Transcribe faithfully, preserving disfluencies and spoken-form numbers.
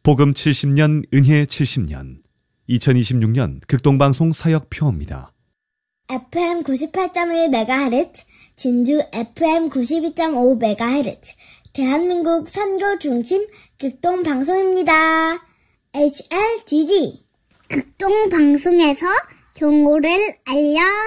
복음 칠십 년, 은혜 칠십 년, 이천이십육 년 극동방송 사역표입니다. 에프엠 구십팔 점 일 메가헤르츠, 진주 에프엠 구십이 점 오 메가헤르츠, 대한민국 선교 중심 극동방송입니다. 에이치엘디디 극동방송에서 정보를 알려